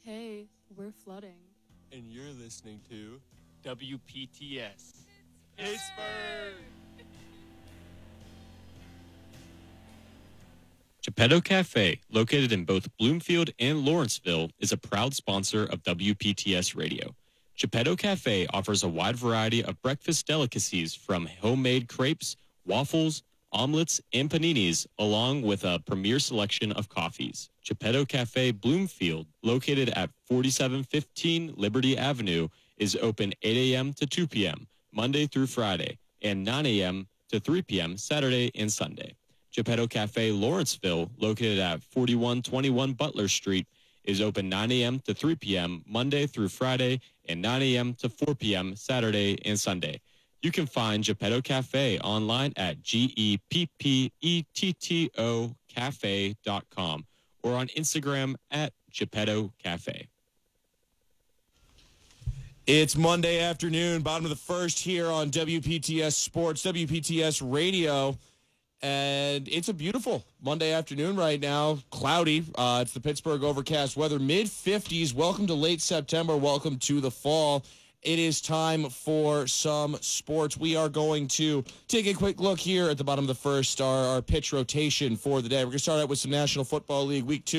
Hey, we're flooding. And you're listening to WPTS. Pittsburgh. Geppetto Cafe, located in both Bloomfield and Lawrenceville, is a proud sponsor of WPTS Radio. Geppetto Cafe offers a wide variety of breakfast delicacies from homemade crepes, waffles, omelets, and paninis, along with a premier selection of coffees. Geppetto Cafe Bloomfield, located at 4715 Liberty Avenue, is open 8 a.m. to 2 p.m., Monday through Friday, and 9 a.m. to 3 p.m. Saturday and Sunday. Geppetto Cafe Lawrenceville, located at 4121 Butler Street, is open 9 a.m. to 3 p.m. Monday through Friday and 9 a.m. to 4 p.m. Saturday and Sunday. You can find Geppetto Cafe online at GEPPETTO cafe.com or on Instagram at Geppetto Cafe. It's Monday afternoon, bottom of the first here on WPTS Sports, WPTS Radio. And it's a beautiful Monday afternoon right now. Cloudy. It's the Pittsburgh overcast weather. Mid-50s. Welcome to late September. Welcome to the fall. It is time for some sports. We are going to take a quick look here at the bottom of the first, our pitch rotation for the day. We're going to start out with some National Football League Week 2.